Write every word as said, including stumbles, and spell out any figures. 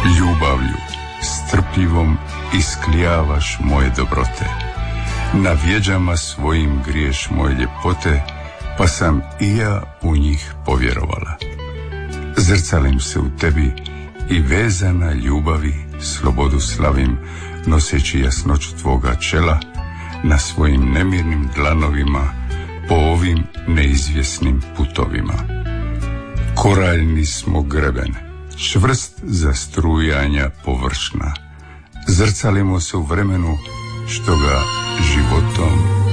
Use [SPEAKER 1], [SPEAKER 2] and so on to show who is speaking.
[SPEAKER 1] Ljubavlju, strpljivom isklijavaš moje dobrote. Na vjeđama svojim griješ moje ljepote, pa sam i ja u njih povjerovala. Zrcalim se u tebi i vezana ljubavi slobodu slavim, noseći jasnoću tvoga čela na svojim nemirnim dlanovima po ovim neizvjesnim putovima. Koraljni smo greben, čvrst za strujanja površna. Zrcalimo se u vremenu što ga životom